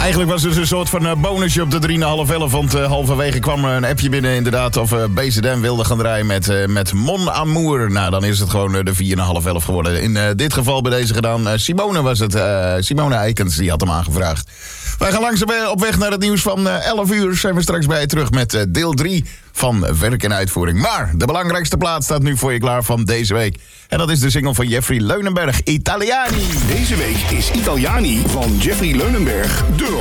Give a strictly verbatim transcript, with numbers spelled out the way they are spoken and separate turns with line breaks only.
Eigenlijk was het een soort van uh, bonusje op de drie na half elf. Want uh, halverwege kwam er een appje binnen inderdaad. Of uh, B Z M wilde gaan draaien met, uh, met Mon Amour. Nou, dan is het gewoon uh, de vier na half elf geworden. In uh, dit geval bij deze gedaan. Uh, Simone was het. Uh, Simone Eikens, die had hem aangevraagd. Wij gaan langzaam op weg naar het nieuws van uh, elf uur. Zijn we straks bij je terug met uh, deel drie van Werk en Uitvoering. Maar de belangrijkste plaat staat nu voor je klaar van deze week. En dat is de single van Jeffrey Leunenberg, Italiani.
Deze week is Italiani van Jeffrey Leunenberg de